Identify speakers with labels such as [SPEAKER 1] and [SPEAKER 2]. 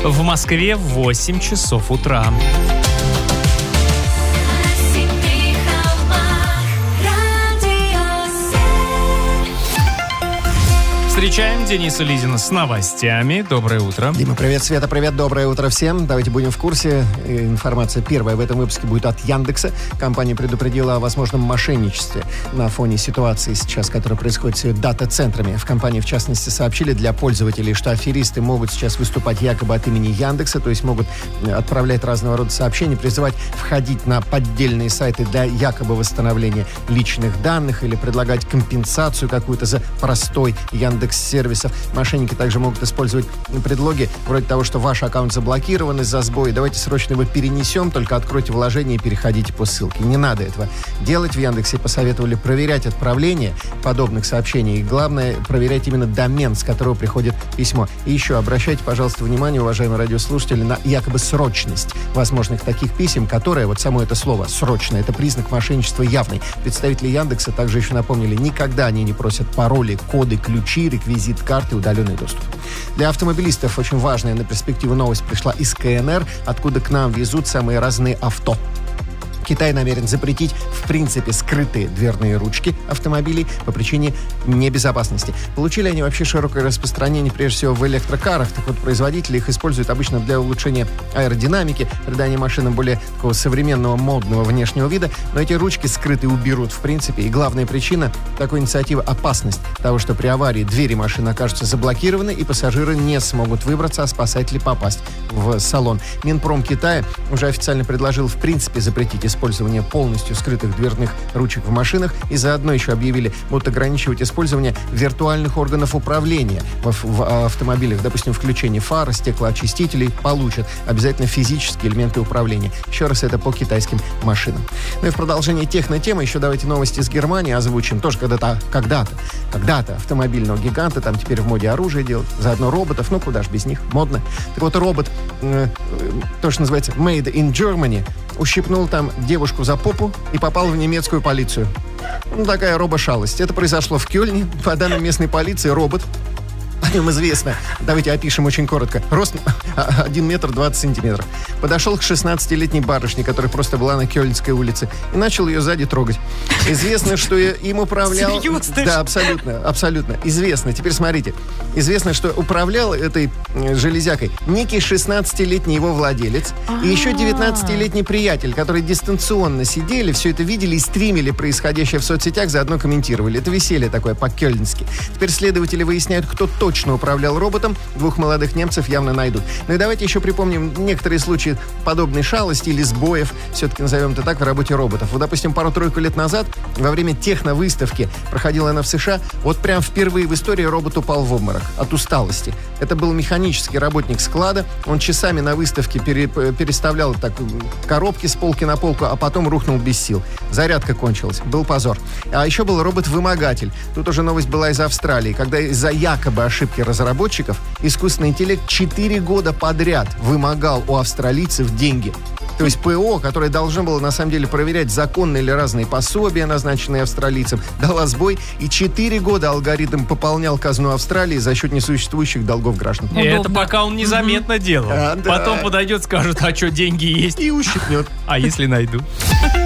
[SPEAKER 1] В Москве 8 часов утра. Встречаем Дениса Лизина с новостями. Доброе утро.
[SPEAKER 2] Дима, привет. Света, привет. Доброе утро всем. Давайте будем в курсе. Информация первая в этом выпуске будет от Яндекса. Компания предупредила о возможном мошенничестве на фоне ситуации сейчас, которая происходит с дата-центрами. В компании, в частности, сообщили для пользователей, что аферисты могут сейчас выступать якобы от имени Яндекса, то есть могут отправлять разного рода сообщения, призывать входить на поддельные сайты для якобы восстановления личных данных или предлагать компенсацию какую-то за простой Яндекс-сервисов. Мошенники также могут использовать предлоги вроде того, что ваш аккаунт заблокирован из-за сбоя, давайте срочно его перенесем, только откройте вложение и переходите по ссылке. Не надо этого делать. В Яндексе посоветовали проверять отправление подобных сообщений. И главное, проверять именно домен, с которого приходит письмо. И еще обращайте, пожалуйста, внимание, уважаемые радиослушатели, на якобы срочность возможных таких писем, которые, вот само это слово «срочно», это признак мошенничества явный. Представители Яндекса также еще напомнили, никогда они не просят пароли, коды, ключи, реквизит карты, удаленный доступ. Для автомобилистов очень важная на перспективу новость пришла из КНР, откуда к нам везут самые разные авто. Китай намерен запретить, в принципе, скрытые дверные ручки автомобилей по причине небезопасности. Получили они вообще широкое распространение, прежде всего, в электрокарах. Так вот, производители их используют обычно для улучшения аэродинамики, придания машинам более такого современного, модного внешнего вида. Но эти ручки скрытые уберут, в принципе. И главная причина такой инициативы – опасность того, что при аварии двери машины окажутся заблокированы, и пассажиры не смогут выбраться, а спасатели попасть в салон. Минпром Китая уже официально предложил, в принципе, запретить использование полностью скрытых дверных ручек в машинах, и заодно еще объявили, будут ограничивать использование виртуальных органов управления в автомобилях. Допустим, включение фар, стеклоочистителей получат обязательно физические элементы управления. Еще раз, это по китайским машинам. Ну и в продолжение технотемы еще давайте новости из Германии озвучим. Тоже когда-то автомобильного гиганта, там теперь в моде оружие делать, заодно роботов, ну куда ж без них, модно. Так вот, робот, то, что называется Made in Germany, ущипнул там девушку за попу и попал в немецкую полицию. Ну, такая робошалость. Это произошло в Кёльне. По данным местной полиции, робот, о нем известно, давайте опишем очень коротко, рост 1 метр 20 сантиметров, подошел к 16-летней барышне, которая просто была на Кёльнской улице, и начал ее сзади трогать. Известно, что им управлял...
[SPEAKER 1] Серьезно?
[SPEAKER 2] Да, абсолютно. Известно. Теперь смотрите. Известно, что управлял этой железякой некий 16-летний его владелец и еще 19-летний приятель, которые дистанционно сидели, все это видели и стримили происходящее в соцсетях, заодно комментировали. Это веселье такое по-кёльнски. Теперь следователи выясняют, кто точно управлял роботом. 2 молодых немцев явно найдут. Ну и давайте еще припомним некоторые случаи подобной шалости или сбоев, все-таки назовем это так, в работе роботов. Вот, допустим, пару-тройку лет назад, во время техновыставки, проходила она в США, вот прям впервые в истории робот упал в обморок от усталости. Это был механический работник склада. Он часами на выставке переставлял так коробки с полки на полку, а потом рухнул без сил. Зарядка кончилась. Был позор. А еще был робот-вымогатель. Тут уже новость была из Австралии, когда из-за якобы ошибки разработчиков искусственный интеллект 4 года подряд вымогал у австралийцев деньги. То есть ПО, которое должно было на самом деле проверять, законные ли разные пособия, назначенные австралийцам, дала сбой, и 4 года алгоритм пополнял казну Австралии за счет несуществующих долгов граждан.
[SPEAKER 1] И это пока он незаметно делал.
[SPEAKER 2] Да.
[SPEAKER 1] Потом подойдет, скажет, а что, деньги есть?
[SPEAKER 2] И ущипнет.
[SPEAKER 1] А если найду?